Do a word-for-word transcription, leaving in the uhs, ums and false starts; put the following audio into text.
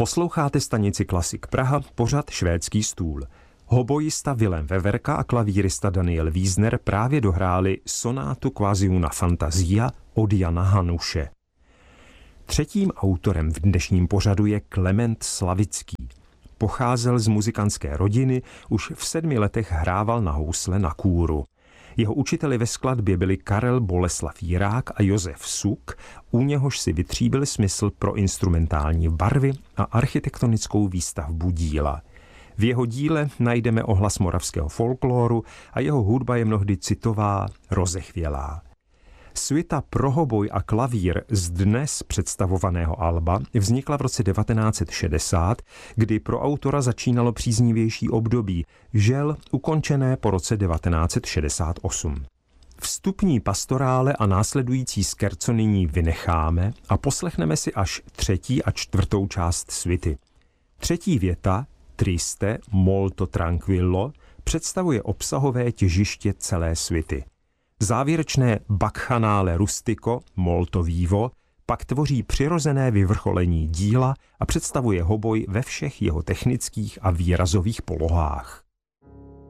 Posloucháte stanici Klasik Praha, pořad Švédský stůl. Hobojista Vilém Veverka a klavírista Daniel Wiesner právě dohráli sonátu Quasi una fantasia od Jana Hanuše. Třetím autorem v dnešním pořadu je Klement Slavický. Pocházel z muzikantské rodiny, už v sedmi letech hrával na housle na kůru. Jeho učiteli ve skladbě byli Karel Boleslav Jirák a Josef Suk, u něhož si vytříbil smysl pro instrumentální barvy a architektonickou výstavbu díla. V jeho díle najdeme ohlas moravského folkloru a jeho hudba je mnohdy citová, rozechvělá. Suita pro hoboj a klavír z dnes představovaného alba vznikla v roce devatenáct set šedesát, kdy pro autora začínalo příznivější období, žel ukončené po roce devatenáct set šedesát osm. Vstupní pastorále a následující scherzo nyní vynecháme a poslechneme si až třetí a čtvrtou část suity. Třetí věta, triste, molto tranquillo, představuje obsahové těžiště celé suity. Závěrečné Bacchanale rustico, molto vivo, pak tvoří přirozené vyvrcholení díla a představuje hoboj ve všech jeho technických a výrazových polohách.